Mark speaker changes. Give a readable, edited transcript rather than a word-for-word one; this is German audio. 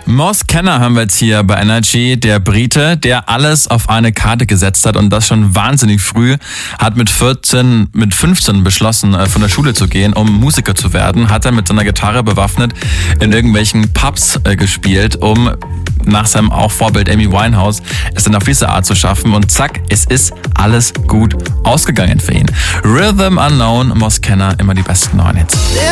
Speaker 1: Moss Kenner haben wir jetzt hier bei Energy. Der Brite, der alles auf eine Karte gesetzt hat und das schon wahnsinnig früh, hat mit 15 beschlossen, von der Schule zu gehen, um Musiker zu werden. Hat er mit seiner Gitarre bewaffnet in irgendwelchen Pubs gespielt, um nach seinem auch Vorbild Amy Winehouse es dann auf diese Art zu schaffen. Und zack, es ist alles gut ausgegangen für ihn. Rhythm Unknown, Moss Kenner, immer die besten neuen Hits.